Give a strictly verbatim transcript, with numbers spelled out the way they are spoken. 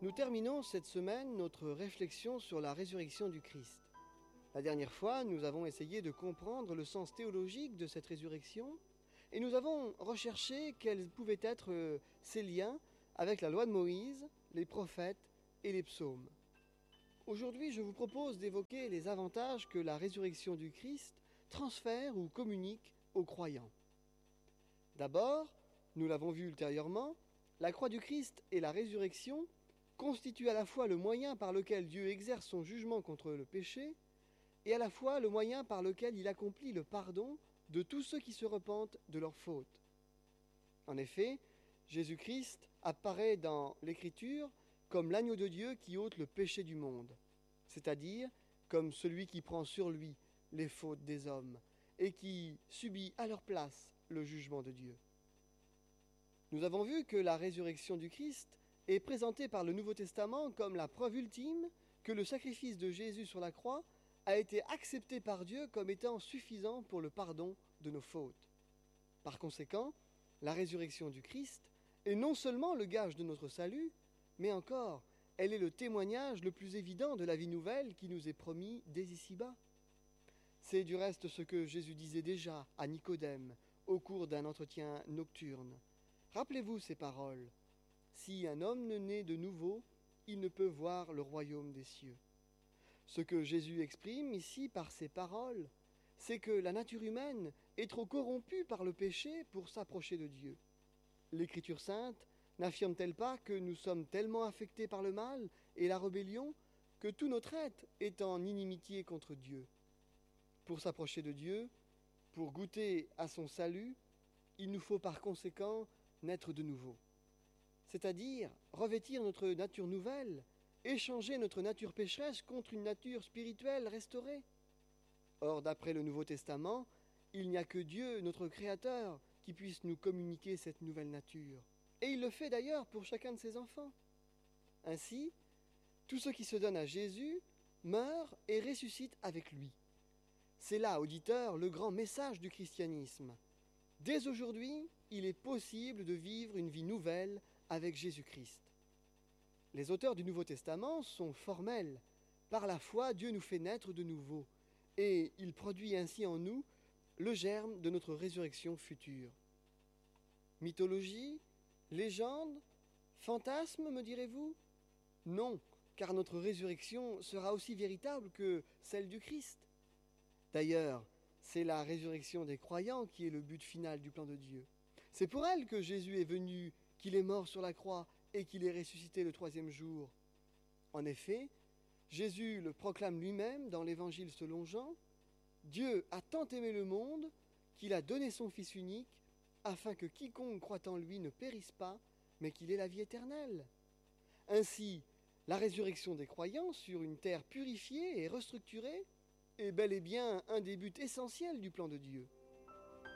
Nous terminons cette semaine notre réflexion sur la résurrection du Christ. La dernière fois, nous avons essayé de comprendre le sens théologique de cette résurrection et nous avons recherché quels pouvaient être ses liens avec la loi de Moïse, les prophètes et les psaumes. Aujourd'hui, je vous propose d'évoquer les avantages que la résurrection du Christ transfère ou communique aux croyants. D'abord, nous l'avons vu ultérieurement, la croix du Christ et la résurrection constituent à la fois le moyen par lequel Dieu exerce son jugement contre le péché et à la fois le moyen par lequel il accomplit le pardon de tous ceux qui se repentent de leurs fautes. En effet, Jésus-Christ apparaît dans l'Écriture comme l'agneau de Dieu qui ôte le péché du monde, c'est-à-dire comme celui qui prend sur lui les fautes des hommes et qui subit à leur place le jugement de Dieu. Nous avons vu que la résurrection du Christ est présentée par le Nouveau Testament comme la preuve ultime que le sacrifice de Jésus sur la croix a été accepté par Dieu comme étant suffisant pour le pardon de nos fautes. Par conséquent, la résurrection du Christ est non seulement le gage de notre salut, mais encore, elle est le témoignage le plus évident de la vie nouvelle qui nous est promis dès ici-bas. C'est du reste ce que Jésus disait déjà à Nicodème au cours d'un entretien nocturne. Rappelez-vous ces paroles. « Si un homme ne naît de nouveau, il ne peut voir le royaume des cieux. » Ce que Jésus exprime ici par ces paroles, c'est que la nature humaine est trop corrompue par le péché pour s'approcher de Dieu. L'Écriture sainte n'affirme-t-elle pas que nous sommes tellement affectés par le mal et la rébellion que tout notre être est en inimitié contre Dieu? Pour s'approcher de Dieu, pour goûter à son salut, il nous faut par conséquent naître de nouveau. C'est-à-dire revêtir notre nature nouvelle, échanger notre nature pécheresse contre une nature spirituelle restaurée. Or, d'après le Nouveau Testament, il n'y a que Dieu, notre Créateur, qui puisse nous communiquer cette nouvelle nature. Et il le fait d'ailleurs pour chacun de ses enfants. Ainsi, tous ceux qui se donnent à Jésus meurent et ressuscitent avec lui. C'est là, auditeur, le grand message du christianisme. Dès aujourd'hui, il est possible de vivre une vie nouvelle avec Jésus-Christ. Les auteurs du Nouveau Testament sont formels. Par la foi, Dieu nous fait naître de nouveau, et il produit ainsi en nous le germe de notre résurrection future. Mythologie, légende, fantasme, me direz-vous? Non, car notre résurrection sera aussi véritable que celle du Christ. D'ailleurs, c'est la résurrection des croyants qui est le but final du plan de Dieu. C'est pour elle que Jésus est venu, qu'il est mort sur la croix et qu'il est ressuscité le troisième jour. En effet, Jésus le proclame lui-même dans l'Évangile selon Jean, « Dieu a tant aimé le monde qu'il a donné son Fils unique, afin que quiconque croit en lui ne périsse pas, mais qu'il ait la vie éternelle. » Ainsi, la résurrection des croyants sur une terre purifiée et restructurée est bel et bien un des buts essentiels du plan de Dieu.